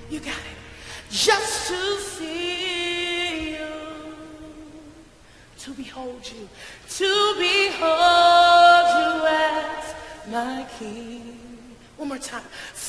You got it. Just to see you, to behold you as my King. One more time.